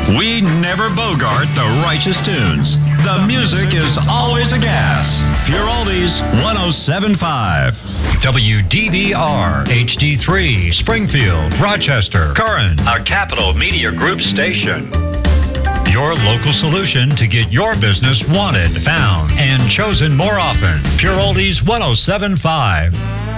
We never bogart the righteous tunes. The music is always a gas. Pure Oldies 107.5. WDBR HD3, Springfield, Rochester, Curran, a Capital Media Group station. Your local solution to get your business wanted, found, and chosen more often. Pure Oldies 107.5.